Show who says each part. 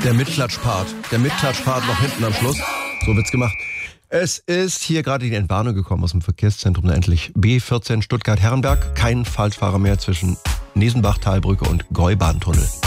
Speaker 1: Der Mitklatschpart noch hinten am Schluss. So wird's gemacht. Es ist hier gerade die Entwarnung gekommen aus dem Verkehrszentrum, endlich. B14 Stuttgart-Herrenberg. Kein Falschfahrer mehr zwischen Nesenbach-Talbrücke und Gäubahntunnel.